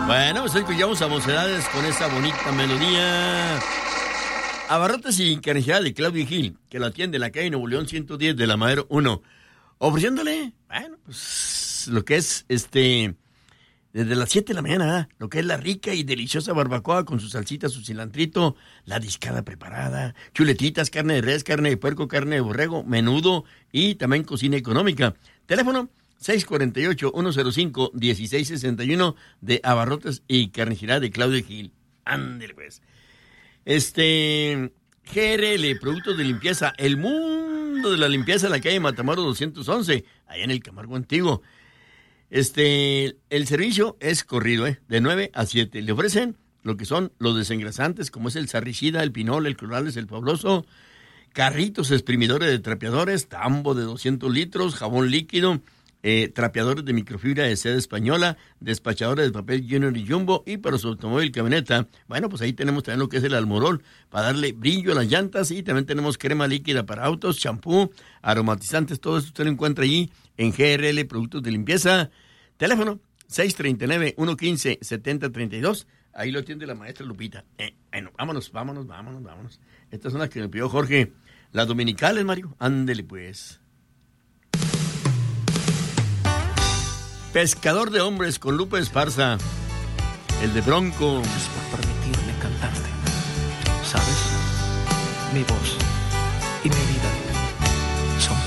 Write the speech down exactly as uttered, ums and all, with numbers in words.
Bueno, pues hoy escuchamos a Mocedades con esa bonita melodía. Abarrotes y carnicería de Claudio Gil, que lo atiende en la calle Nuevo León ciento diez de la Madero uno. Ofreciéndole, bueno, pues lo que es este, desde las siete de la mañana, ¿verdad? Lo que es la rica y deliciosa barbacoa con su salsita, su cilantrito, la discada preparada, chuletitas, carne de res, carne de puerco, carne de borrego, menudo y también cocina económica. Teléfono seis cuatro ocho, uno cero cinco, uno seis seis uno de Abarrotes y Carnicería de Claudio Gil. Ándale pues. Este, G R L, Productos de Limpieza, el mundo de la limpieza en la calle Matamoros doscientos once, allá en el Camargo Antiguo. Este, el servicio es corrido, ¿eh? De nueve a siete. Le ofrecen lo que son los desengrasantes, como es el sarricida, el pinol, el clorales, el fabuloso, carritos exprimidores de trapeadores, tambo de doscientos litros, jabón líquido, Eh, trapeadores de microfibra de seda española, despachadores de papel Junior y Jumbo, y para su automóvil camioneta, bueno, pues ahí tenemos también lo que es el Almorol, para darle brillo a las llantas, y también tenemos crema líquida para autos, champú, aromatizantes, todo esto usted lo encuentra allí en G R L Productos de Limpieza. Teléfono seis tres nueve, uno uno cinco, siete cero tres dos, ahí lo atiende la maestra Lupita. Eh, bueno, vámonos, vámonos, vámonos, vámonos. Estas son las que me pidió Jorge, las dominicales, Mario, ándele pues. Pescador de hombres con Lupe Esparza, el de Bronco. Gracias por permitirme cantarte. ¿Sabes? Mi voz